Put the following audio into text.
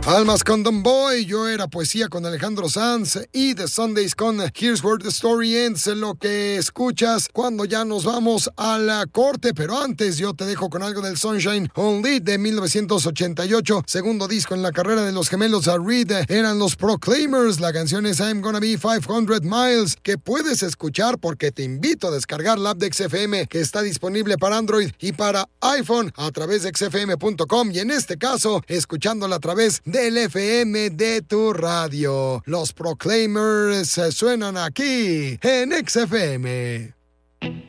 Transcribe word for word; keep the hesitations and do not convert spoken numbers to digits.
Almas con Don Boy, Yo Era Poesía con Alejandro Sanz y The Sundays con Here's Where the Story Ends, lo que escuchas cuando ya nos vamos a la corte. Pero antes yo te dejo con algo del Sunshine Only de mil novecientos ochenta y ocho, segundo disco en la carrera de los gemelos a Reed. Eran los Proclaimers, la canción es I'm Gonna Be quinientos Miles, que puedes escuchar porque te invito a descargar la app de X F M, que está disponible para Android y para iPhone a través de X F M punto com, y en este caso escuchándola a través de del F M de tu radio. Los Proclaimers suenan aquí en X F M.